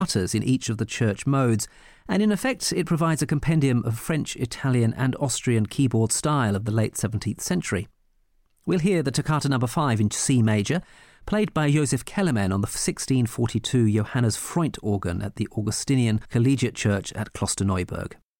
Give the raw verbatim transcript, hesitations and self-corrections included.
sonatas in each of the church modes, and in effect it provides a compendium of French, Italian and Austrian keyboard style of the late seventeenth century. We'll hear the Toccata number five in C major, played by Joseph Kellerman on the sixteen forty-two Johannes Freund organ at the Augustinian Collegiate Church at Klosterneuburg.